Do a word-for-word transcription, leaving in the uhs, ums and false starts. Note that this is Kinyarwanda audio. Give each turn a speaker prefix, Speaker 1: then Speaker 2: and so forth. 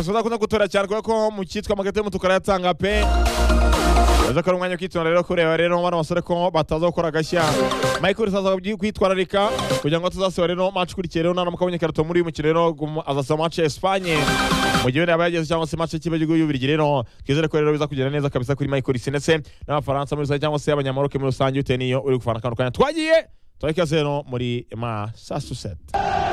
Speaker 1: soza kuna gutora cyane ko mu cyitwa magate mu tukara yatanga pe Aza ko umwanya kwitona rero kureba rero bana basore ko bataza gukora gashya Michael saza kwitwararika kugira ngo tuzasaba rero match kurikira rero nana mukabonye karato muri mu kirero azasaba match Espagne mu gihe abayageze cyangwa se match kibe y'ubirigi rero kizere ko rero biza kugera neza kabisa kuri Michael Sinese n'abafaransa muri cyangwa se abanyamaroke muri rusange uteniyo uri gufana kantu kanya twagiye twakaze rero muri ma sasusete